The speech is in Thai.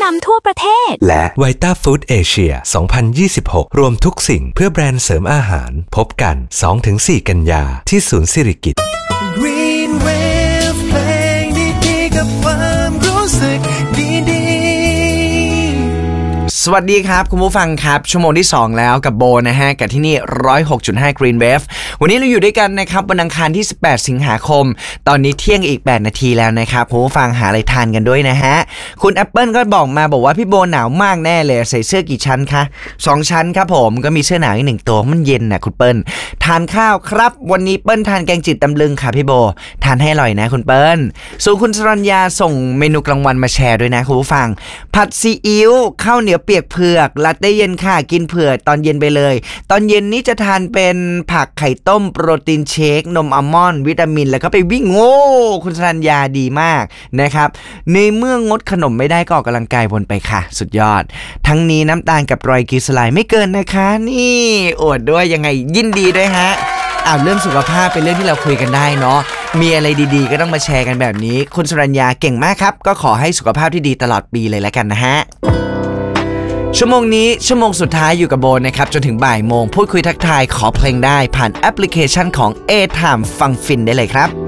นำทั่วประเทศและไวต้าฟู้ดเอเชีย 2026 รวมทุกสิ่งเพื่อแบรนด์เสริมอาหารพบกัน 2-4 กันยาที่ศูนย์สิริกิติ์ Green Wave เพลงดีๆกับความรู้สึกดีๆสวัสดีครับคุณผู้ฟังครับชั่วโมงที่2แล้วกับโบนะฮะกับที่นี่ 106.5 Green Wave วันนี้เราอยู่ด้วยกันนะครับวันอังคารที่18สิงหาคมตอนนี้เที่ยงอีก8นาทีแล้วนะครับคุณผู้ฟังหาอะไรทานกันด้วยนะฮะคุณแอปเปิลก็บอกว่าพี่โบหนาวมากแน่เลยใส่เสื้อกี่ชั้นคะ2ชั้นครับผมก็มีเสื้อหนาวอีก1ตัวมันเย็นนะคุณเปิ้ลทานข้าวครับวันนี้เปิ้ลทานแกงจืดตำลึงค่ะพี่โบทานให้อร่อยนะคุณเปิ้ลส่วนคุณสรัญญาส่งเมนูกลางวันมาแชร์ด้วยนะคุณผู้ฟังผัดซีอิ๊วข้าวเหนียวเปียกเผือกลัดได้เย็นค่ะกินเผื่อตอนเย็นไปเลยตอนเย็นนี้จะทานเป็นผักไข่ต้มโปรตีนเชคนมอัลมอนด์วิตามินแล้วก็ไปวิ่งโง่คุณสรัญญาดีมากนะครับในเมื่องดขนมไม่ได้ก็ออกกำลังกายวนไปค่ะสุดยอดทั้งนี้น้ำตาลกับรอยกลีเซอไรด์ไม่เกินนะคะนี่อวดด้วยยังไงยินดีด้วยฮะเรื่องสุขภาพเป็นเรื่องที่เราคุยกันได้เนาะมีอะไรดีๆก็ต้องมาแชร์กันแบบนี้คุณสรัญญาเก่งมากครับก็ขอให้สุขภาพที่ดีตลอดปีเลยแล้วกันนะฮะชั่วโมงนี้ชั่วโมงสุดท้ายอยู่กับโบนะครับจนถึงบ่ายโมงพูดคุยทักทายขอเพลงได้ผ่านแอปพลิเคชันของ A-Time ฟังฟินได้เลยครับ